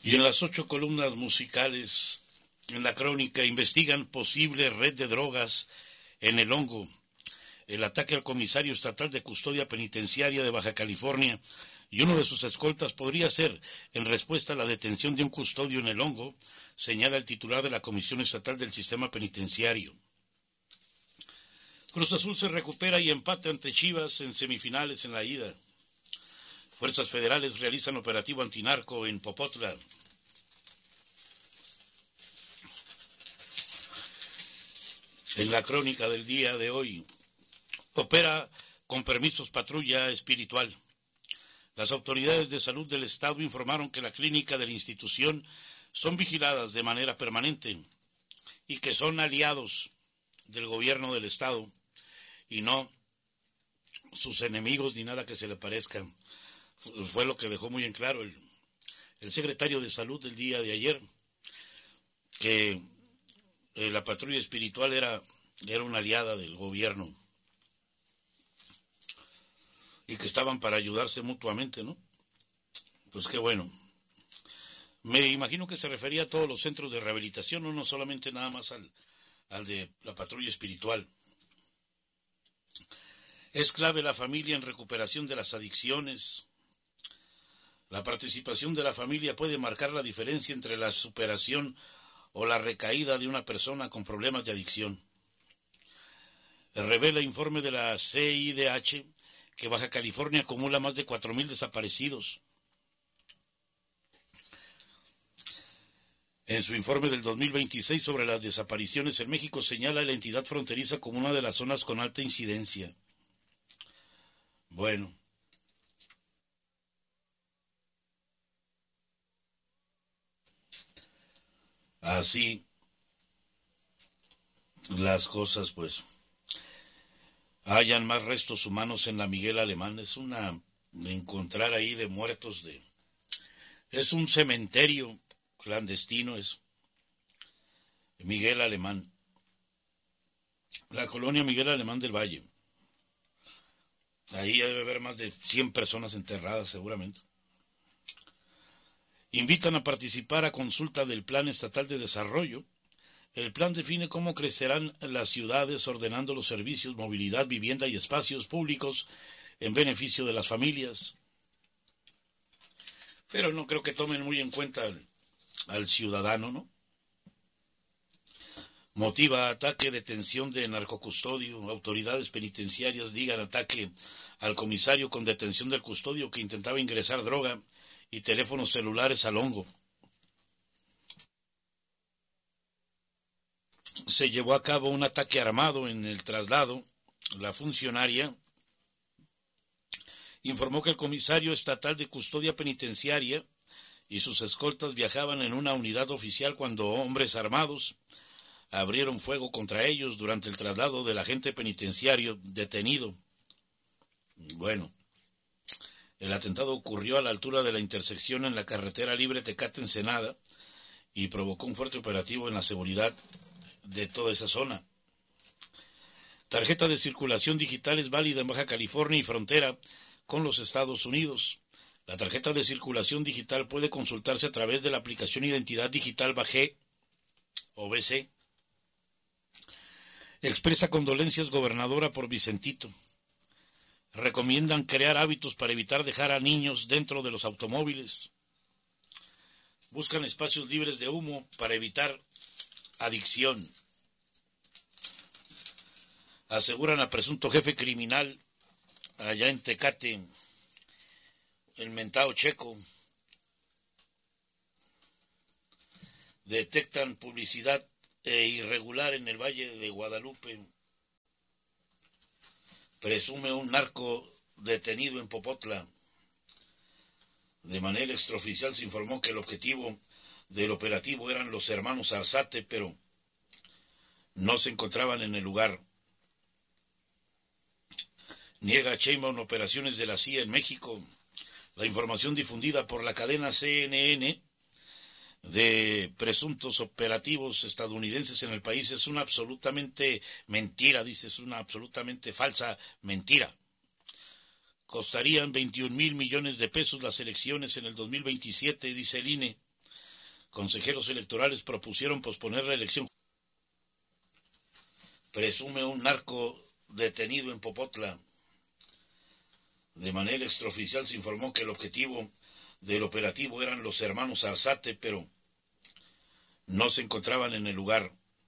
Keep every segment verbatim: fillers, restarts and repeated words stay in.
Y en las ocho columnas musicales, en la crónica, investigan posible red de drogas en el Hongo. El ataque al comisario estatal de custodia penitenciaria de Baja California y uno de sus escoltas podría ser en respuesta a la detención de un custodio en el Hongo, señala el titular de la Comisión Estatal del Sistema Penitenciario. Cruz Azul se recupera y empata ante Chivas en semifinales en la ida. Fuerzas federales realizan operativo antinarco en Popotla. En la crónica del día de hoy, opera con permisos patrulla espiritual. Las autoridades de salud del Estado informaron que la clínica de la institución son vigiladas de manera permanente y que son aliados del gobierno del Estado y no sus enemigos ni nada que se le parezca. Fue lo que dejó muy en claro el, el secretario de Salud del día de ayer, que eh, la patrulla espiritual era, era una aliada del gobierno y que estaban para ayudarse mutuamente, ¿no? Pues qué bueno. Me imagino que se refería a todos los centros de rehabilitación, no, no solamente nada más al, al de la patrulla espiritual. Es clave la familia en recuperación de las adicciones. La participación de la familia puede marcar la diferencia entre la superación o la recaída de una persona con problemas de adicción. Revela informe de la C I D H que Baja California acumula más de cuatro mil desaparecidos. En su informe del dos mil veintiséis sobre las desapariciones en México señala a la entidad fronteriza como una de las zonas con alta incidencia. Bueno. Así las cosas, pues. Hayan más restos humanos en la Miguel Alemán. Es una... encontrar ahí de muertos de... Es un cementerio clandestino, es Miguel Alemán. La colonia Miguel Alemán del Valle. Ahí debe haber más de cien personas enterradas seguramente. Invitan a participar a consulta del Plan Estatal de Desarrollo. El plan define cómo crecerán las ciudades ordenando los servicios, movilidad, vivienda y espacios públicos en beneficio de las familias. Pero no creo que tomen muy en cuenta al, al ciudadano, ¿no? Motiva ataque, detención de narcocustodio. Autoridades penitenciarias digan ataque al comisario con detención del custodio que intentaba ingresar droga y teléfonos celulares al Hongo. Se llevó a cabo un ataque armado en el traslado. La funcionaria informó que el comisario estatal de custodia penitenciaria y sus escoltas viajaban en una unidad oficial cuando hombres armados abrieron fuego contra ellos durante el traslado del agente penitenciario detenido. Bueno, el atentado ocurrió a la altura de la intersección en la carretera libre Tecate-Ensenada y provocó un fuerte operativo en la seguridad de toda esa zona. Tarjeta de circulación digital es válida en Baja California y frontera con los Estados Unidos. La tarjeta de circulación digital puede consultarse a través de la aplicación Identidad Digital Bajé o B C. Expresa condolencias gobernadora por Vicentito. Recomiendan crear hábitos para evitar dejar a niños dentro de los automóviles. Buscan espacios libres de humo para evitar adicción. Aseguran a presunto jefe criminal allá en Tecate, el mentado Checo. Detectan publicidad e irregular en el Valle de Guadalupe. Presume un narco detenido en Popotla. De manera extraoficial se informó que el objetivo del operativo eran los hermanos Arzate, pero no se encontraban en el lugar. Niega Sheinbaum operaciones de la C I A en México. La información difundida por la cadena C N N de presuntos operativos estadounidenses en el país es una absolutamente mentira, dice, es una absolutamente falsa mentira. Costarían veintiún mil millones de pesos las elecciones en el dos mil veintisiete, dice el I N E. Consejeros electorales propusieron posponer la elección. Presume un narco detenido en Popotla. De manera extraoficial se informó que el objetivo del operativo eran los hermanos Arzate, pero no se encontraban en el lugar.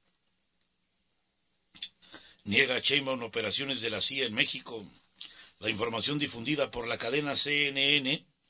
Niega Sheinbaum operaciones de la C I A en México. La información difundida por la cadena C N N